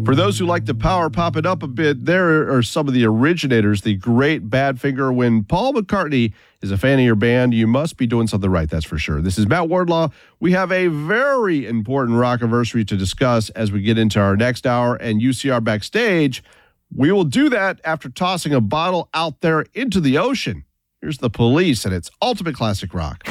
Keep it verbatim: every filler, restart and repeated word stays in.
For those who like the power pop it up a bit, there are some of the originators, the great Badfinger. When Paul McCartney is a fan of your band, you must be doing something right, that's for sure. This is Matt Wardlaw. We have a very important rock anniversary to discuss as we get into our next hour and U C R Backstage. We will do that after tossing a bottle out there into the ocean. Here's The Police and its ultimate classic rock.